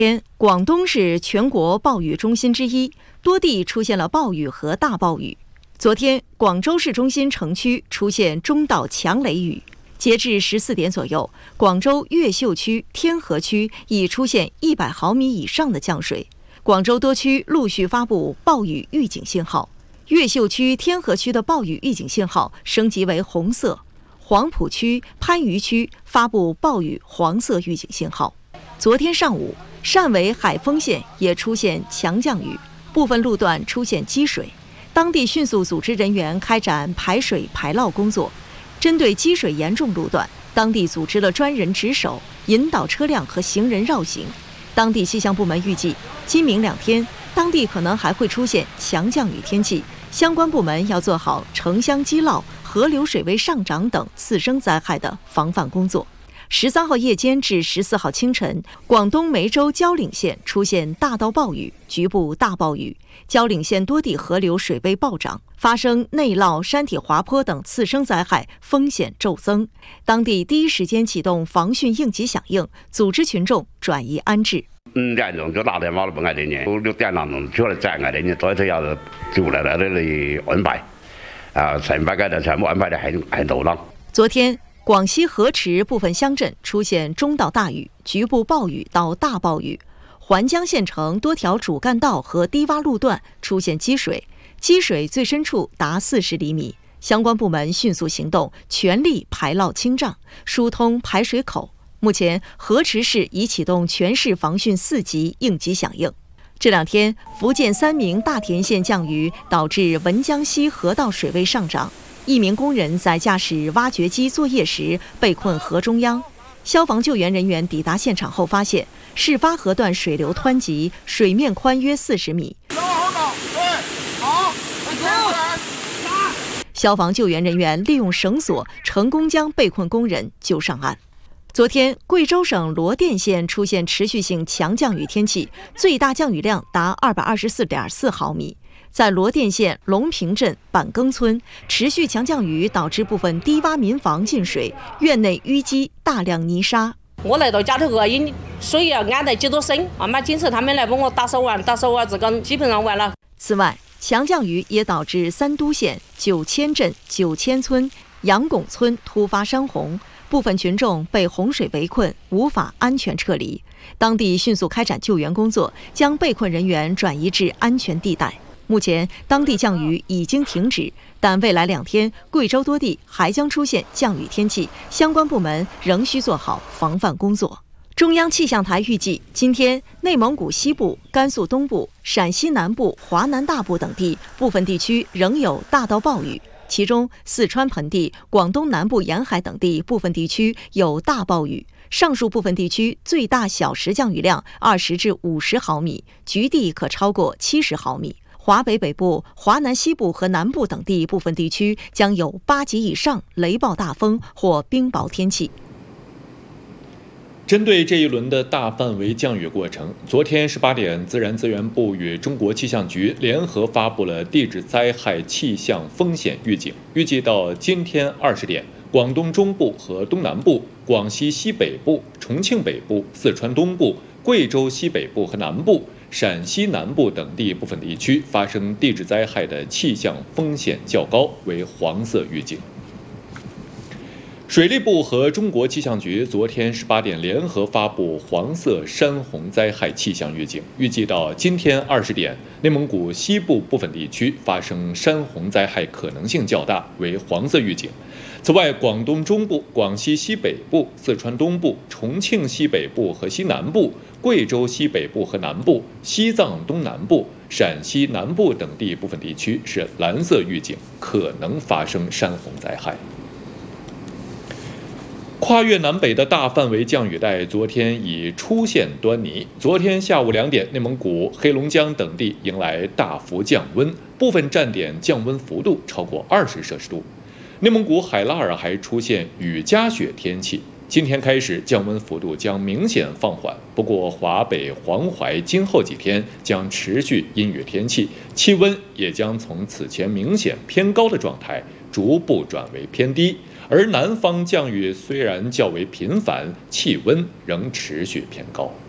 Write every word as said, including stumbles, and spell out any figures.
天，广东是全国暴雨中心之一，多地出现了暴雨和大暴雨。昨天，广州市中心城区出现中到强雷雨。截至十四点左右，广州越秀区、天河区已出现一百毫米以上的降水。广州多区陆续发布暴雨预警信号，越秀区、天河区的暴雨预警信号升级为红色，黄埔区、番禺区发布暴雨黄色预警信号。昨天上午，汕尾海丰县也出现强降雨，部分路段出现积水，当地迅速组织人员开展排水排涝工作。针对积水严重路段，当地组织了专人值守，引导车辆和行人绕行。当地气象部门预计，今明两天，当地可能还会出现强降雨天气，相关部门要做好城乡积涝、河流水位上涨等次生灾害的防范工作。十三号夜间至十四号清晨，广东梅州蕉岭县出现大到暴雨，局部大暴雨，蕉岭县多地河流水位暴涨，发生内涝、山体滑坡等次生灾害风险骤增。当地第一时间启动防汛应急响应，组织群众转移安置。 五點鐘就打電話嚟幫我哋呢，六點零鐘出嚟接我哋呢，再就要住嚟嚟嚟安排，啊，成班嘅人全部安排得很很妥當。 昨天，廣西河池部分鄉鎮出現中到大雨，局部暴雨到大暴雨。環江縣城多條主幹道和低洼路段出現積水，積水最深處達四十厘米。相關部門迅速行動，全力排涝清障，疏通排水口。目前，河池市已啟動全市防汛四級應急響應。這兩天，福建三明大田縣降雨，導致文江西河道水位上漲。一名工人在駕駛挖掘機作業時被困河中央，消防救援人員抵達現場後發現，事發河段水流湍急，水面寬約四十米。消防救援人員利用繩索成功將被困工人救上岸。昨天，貴州省羅店縣出現持續性強降雨天氣，最大降雨量達二百二十四點四毫米。在羅店縣龍平鎮板更村，持續強降雨導致部分低洼民房進水，院內淤積大量泥沙。 我來到家頭個，因水要按得幾多升，啊，馬警察他們來幫我打掃完，打掃完這個基本上完了。 此外，強降雨也導致三都縣九千鎮九千村楊拱村突發山洪，部分群眾被洪水圍困，無法安全撤離。當地迅速開展救援工作，將被困人員轉移至安全地帶。目前，當地降雨已經停止，但未來兩天，貴州多地還將出現降雨天氣，相關部門仍需做好防範工作。中央氣象台預計，今天內蒙古西部、甘肅東部、陝西南部、華南大部等地部分地區仍有大到暴雨，其中四川盆地、廣東南部沿海等地部分地區有大暴雨。上述部分地區最大小時降雨量二十至五十毫米，局地可超過七十毫米。華北北部、華南西部和南部等地部分地區將有八級以上雷暴大風或冰雹天氣。 針對這一輪的大範圍降雨過程，昨天十八點，自然資源部與中國氣象局聯合發布了地質災害氣象風險預警。預計到今天二十點，廣東中部和東南部、廣西西北部、重慶北部、四川東部、貴州西北部和南部、陝西南部等地部分地區發生地質災害的氣象風險較高，為黃色預警。水利部和中國氣象局昨天十八點聯合發布黃色山洪災害氣象預警，預計到今天二十點，內蒙古西部部分地區發生山洪災害可能性較大，為黃色預警。此外，廣東中部、廣西西北部、四川東部、重慶西北部和西南部、貴州西北部和南部、西藏東南部、陝西南部等地部分地區是藍色預警，可能發生山洪災害。跨越南北的大範圍降雨帶昨天已出現端倪。昨天下午兩點，內蒙古、黑龍江等地迎來大幅降溫，部分站點降溫幅度超過二十攝氏度。內蒙古海拉爾還出現雨夾雪天氣。今天開始降溫幅度將明顯放緩，不過華北、黃淮今後幾天將持續陰雨天氣，氣溫也將從此前明顯偏高的狀態逐步轉為偏低。而南方降雨雖然較為頻繁，氣溫仍持續偏高。